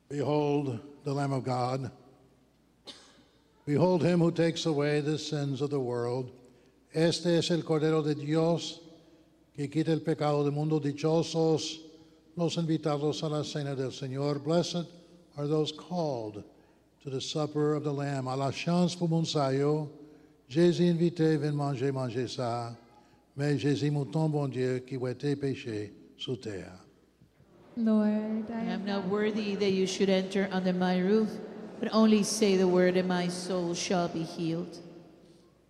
Behold the Lamb of God. Behold him who takes away the sins of the world. Este es el Cordero de Dios que quita el pecado del mundo. Dichosos los invitados a la cena del Señor. Blessed are those called to the supper of the Lamb. À la chance pour mon sayo, Jésus invité, viens manger ça. Mais Jésus, mouton bon Dieu, qui a été péché sous terre. Lord, I am not worthy that you should enter under my roof, but only say the word and my soul shall be healed.